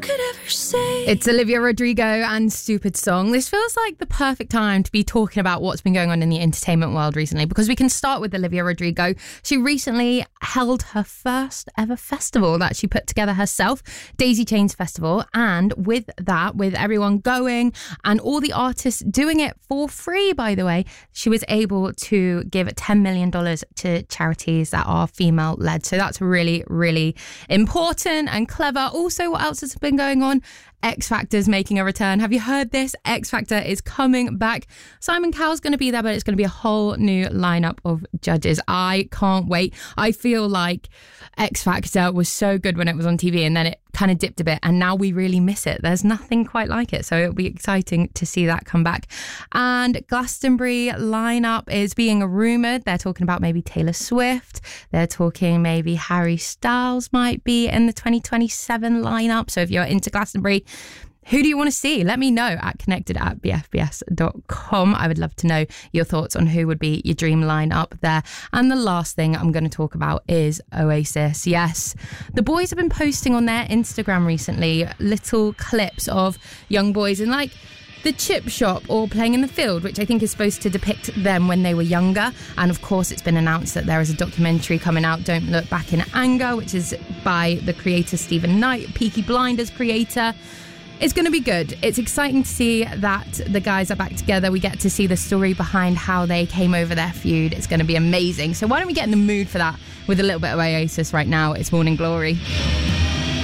could ever say. It's Olivia Rodrigo and Stupid Song. This feels like the perfect time to be talking about what's been going on in the entertainment world recently, because we can start with Olivia Rodrigo. She recently held her first ever festival that she put together herself, Daisy Chains Festival. And with that, with everyone going and all the artists doing it for free, by the way, she was able to give $10 million to charities that are female led. So that's really, really important and clever. Also, what else has been going on? X Factor's making a return. Have you heard this? X Factor is coming back. Simon Cowell's going to be there, but it's going to be a whole new lineup of judges. I can't wait. I feel like X Factor was so good when it was on TV, and then it kind of dipped a bit, and now we really miss it. There's nothing quite like it, so it'll be exciting to see that come back. And Glastonbury lineup is being rumoured. They're talking about maybe Taylor Swift. They're talking maybe Harry Styles might be in the 2027 lineup. So if you're into Glastonbury, who do you want to see? Let me know at connected@bfbs.com. I would love to know your thoughts on who would be your dream lineup there. And the last thing I'm going to talk about is Oasis. Yes, the boys have been posting on their Instagram recently little clips of young boys in like the chip shop or playing in the field, which I think is supposed to depict them when they were younger. And of course, it's been announced that there is a documentary coming out, Don't Look Back in Anger, which is by the creator Stephen Knight, Peaky Blinders creator. It's going to be good. It's exciting to see that the guys are back together. We get to see the story behind how they came over their feud. It's going to be amazing. So why don't we get in the mood for that with a little bit of Oasis right now? It's Morning Glory.